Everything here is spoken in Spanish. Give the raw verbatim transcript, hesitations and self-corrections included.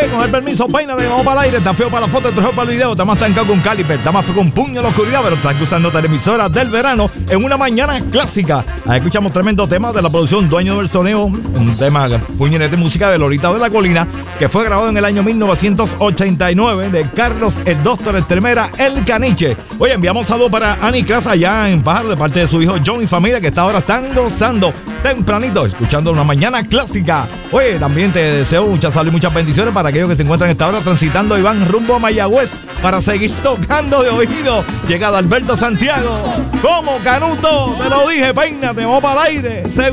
Oye, con el permiso, peínate, vamos para el aire. Está feo para la foto, está feo para el video. Está más tancado con caliper, está más feo con puño en la oscuridad, pero está usando televisoras del verano en una mañana clásica. Ahí escuchamos tremendo tema de la producción Dueño del Soneo, un tema puñete música de Lorita de la Colina, que fue grabado en el año mil novecientos ochenta y nueve de Carlos el Doctor Estremera El Caniche. Oye, enviamos saludos para Ani Casa allá en Pájaro de parte de su hijo John y familia, que está ahora están gozando tempranito, escuchando una mañana clásica. Oye, también te deseo mucha salud y muchas bendiciones para aquellos que se encuentran a esta hora transitando y van rumbo a Mayagüez para seguir tocando de oído. Llegado Alberto Santiago. ¿Cómo, Canuto? Te lo dije, peínate, vamos para el aire. Seguro.